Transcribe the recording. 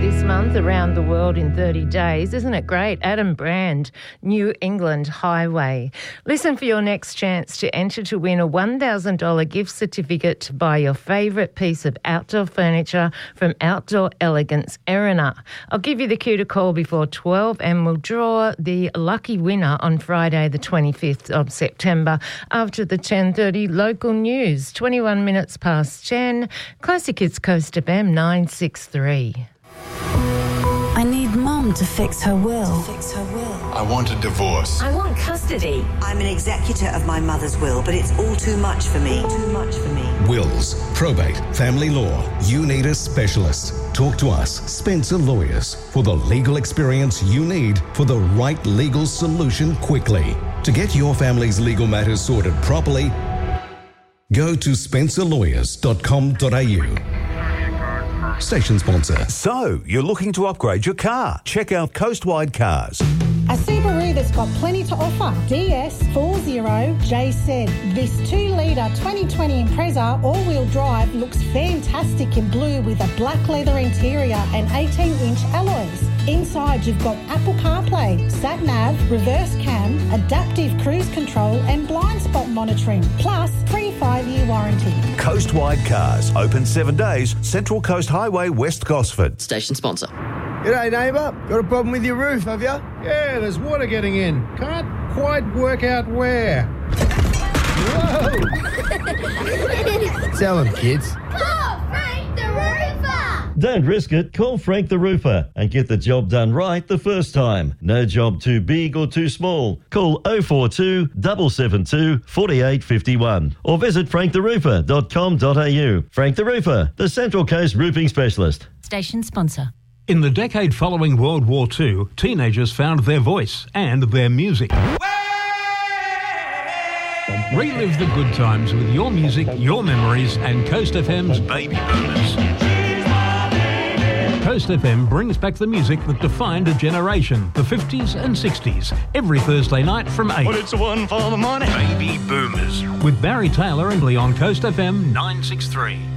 this month, Around the World in 30 Days. Isn't it great? Adam Brand, New England Highway. Listen for your next chance to enter to win a $1,000 gift certificate to buy your favourite piece of outdoor furniture from Outdoor Elegance Erina. I'll give you the cue to call before 12 and we'll draw the lucky winner on Friday the 25th of September after the 10:30 local news. 21 minutes past 10. Classic Hits Coast FM 963. I need Mum to fix her will. I want a divorce. I want custody. I'm an executor of my mother's will, but it's all too much for me. Wills, probate, family law. You need a specialist. Talk to us, Spencer Lawyers, for the legal experience you need for the right legal solution quickly. To get your family's legal matters sorted properly, go to spencerlawyers.com.au. Station sponsor. So, you're looking to upgrade your car? Check out Coastwide Cars. A Subaru that's got plenty to offer. DS40JZ. This 2-litre 2020 Impreza all-wheel drive looks fantastic in blue with a black leather interior and 18-inch alloys. Inside you've got Apple CarPlay, sat-nav, reverse cam, adaptive cruise control and blind spot monitoring, plus free 5-year warranty. Coastwide Cars. Open 7 days. Central Coast Highway, West Gosford. Station sponsor. G'day, neighbour. Got a problem with your roof, have you? Yeah, there's water getting in. Can't quite work out where. Whoa! Tell them, kids. Call Frank the Roofer! Don't risk it. Call Frank the Roofer and get the job done right the first time. No job too big or too small. Call 042 772 4851 or visit franktheroofer.com.au. Frank the Roofer, the Central Coast roofing specialist. Station sponsor. In the decade following World War II, teenagers found their voice and their music. Relive the good times with your music, your memories, and Coast FM's Baby Boomers. Coast FM brings back the music that defined a generation, the 50s and 60s, every Thursday night from 8. Well, it's one for the money. Baby Boomers. With Barry Taylor and Leon. Coast FM 963.